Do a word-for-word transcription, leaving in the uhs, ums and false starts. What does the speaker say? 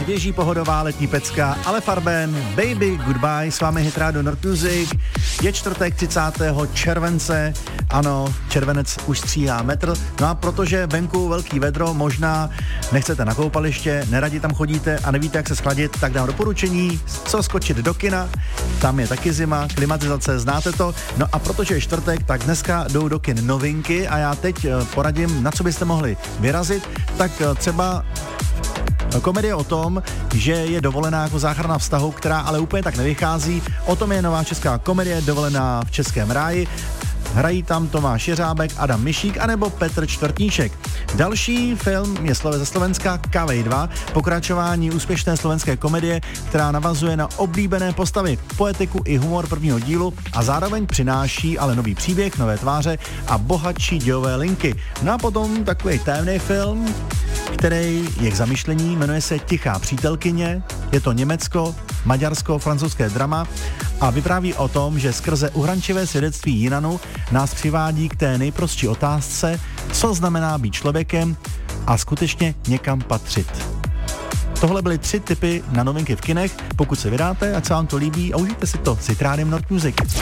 běží pohodová letní pecka, ale Farben, Baby Goodbye, s vámi Hit Radio Nord Music. Je čtvrtek třicátého července, ano, červenec už stříhá metr, no a protože venku velký vedro, možná nechcete na koupaliště, neradi tam chodíte a nevíte, jak se schladit, tak dám doporučení, co skočit do kina, tam je taky zima, klimatizace, znáte to, no a protože je čtvrtek, tak dneska jdou do kin novinky a já teď poradím, na co byste mohli vyrazit, tak třeba komedie o tom, že je dovolená jako záchrana vztahu, která ale úplně tak nevychází. O tom je nová česká komedie Dovolená v českém ráji. Hrají tam Tomáš Jeřábek, Adam Mišík anebo Petr Čtvrtníček. Další film je ze Slovenska Kavej dva, pokračování úspěšné slovenské komedie, která navazuje na oblíbené postavy, poetiku i humor prvního dílu a zároveň přináší ale nový příběh, nové tváře a bohatší dějové linky. No a potom takový tajemný film, který je k zamyšlení, jmenuje se Tichá přítelkyně, je to Německo, Maďarsko, francouzské drama a vypráví o tom, že skrze uhrančivé svědectví Jinanu nás přivádí k té nejprostší otázce, co znamená být člověkem a skutečně někam patřit. Tohle byly tři tipy na novinky v kinech, pokud se vydáte, ať se vám to líbí a užijte si to s Hit Rádiem Nord Music.